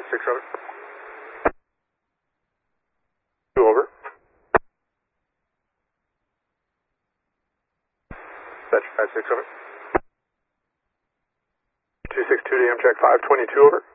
556 over. 2 over. Dispatch 56 over. 262 to Amtrak 522 over.